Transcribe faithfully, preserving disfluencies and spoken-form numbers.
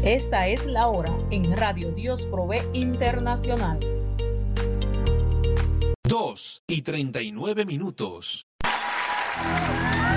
Esta es la hora en Radio Dios Provee Internacional. Dos y treinta y nueve minutos.